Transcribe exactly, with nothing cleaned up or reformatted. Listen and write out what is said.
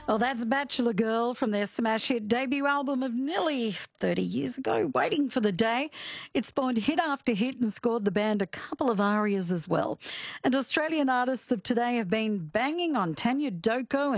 Well, that's Bachelor Girl from their smash hit debut album of nearly thirty years ago, Waiting for the Day. It spawned hit after hit and scored the band a couple of arias as well. And Australian artists of today have been banging on Tanya Doko